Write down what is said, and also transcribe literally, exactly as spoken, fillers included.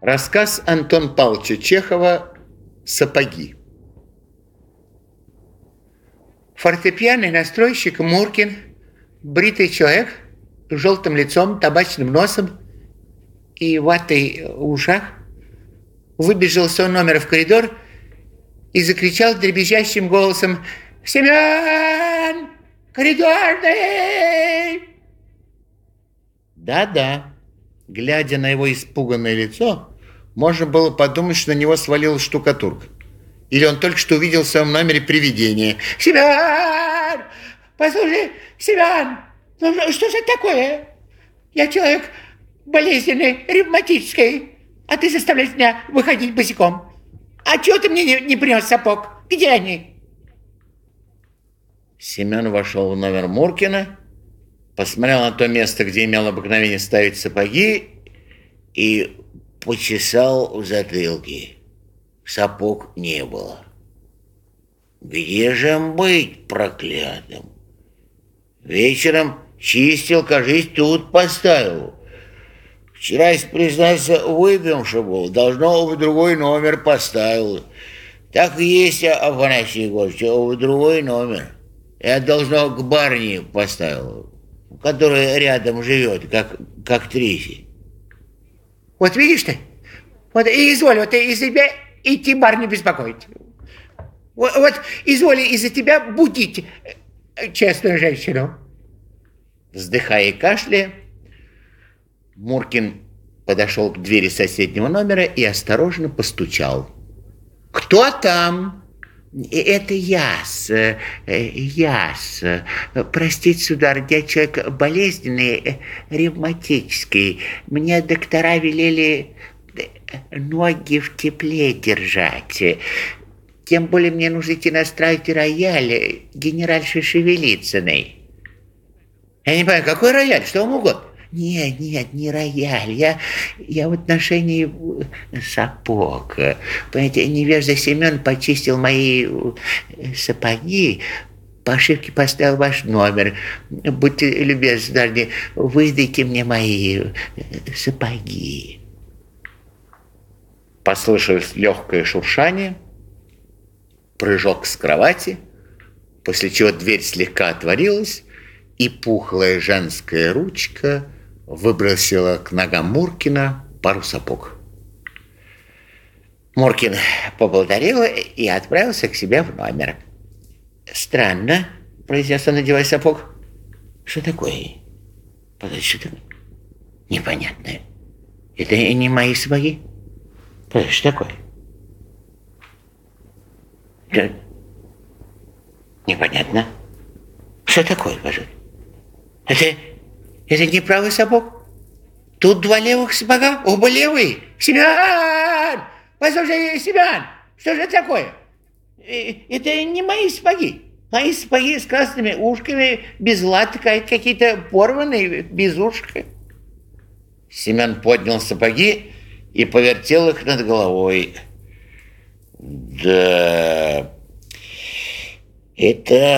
Рассказ Антона Павловича Чехова «Сапоги». Фортепианный настройщик Муркин, бритый человек с желтым лицом, табачным носом и ватой в ушах, выбежал с своего номера в коридор и закричал дребезжащим голосом: «Семен! Коридорный!» Да-да, глядя на его испуганное лицо, можно было подумать, что на него свалилась штукатурка. Или он только что увидел в своем номере привидение. «Семен! Послушай, Семен, ну что же это такое? Я человек болезненный, ревматический, а ты заставляешь меня выходить босиком. А чего ты мне не, не принес сапог? Где они?» Семен вошел в номер Муркина, посмотрел на то место, где имел обыкновение ставить сапоги, и почесал в затылке. Сапог не было. Где же им быть, проклятым? Вечером чистил, кажись, тут поставил. Вчера, если признаться, выпивший был, должно в другой номер поставил. Так и есть, Афанасий Егорович, в другой номер. Я, должно, к барыне поставил, которая рядом живет, как, как Триси. Вот видишь ты, вот и изволь, вот из-за тебя идти барню беспокоить. Вот, вот изволи из-за тебя будить честную женщину. Вздыхая и кашляя, Муркин подошел к двери соседнего номера и осторожно постучал. «Кто там?» «Это я-с, я-с. Простите, сударь, я человек болезненный, ревматический. Мне доктора велели ноги в тепле держать. Тем более мне нужно идти настраивать рояль генеральши Шевелицыной». «Я не понимаю, какой рояль? Что вам угодно?» «Нет, нет, не рояль. Я, я в отношении сапог. Понимаете, невежда Семен почистил мои сапоги, по ошибке поставил ваш номер. Будьте любезны, сударыня, выдайте мне мои сапоги». Послышалось легкое шуршание, прыжок с кровати, после чего дверь слегка отворилась, и пухлая женская ручка выбросила к ногам Муркина пару сапог. Муркин поблагодарил и отправился к себе в номер. «Странно», — произнес он, надевая сапог. «Что такое? Подожди, что такое? Непонятное. Это не мои сапоги? Подожди, что такое? Это... Непонятно. Что такое, пожалуйста? Это, это не правый сапог? Тут два левых сапога, оба левые. Семен! Послушай, Семен, что же это такое? Это не мои сапоги. Мои сапоги с красными ушками, без латка, это какие-то порванные, без ушка. Семен поднял сапоги и повертел их над головой. Да, это...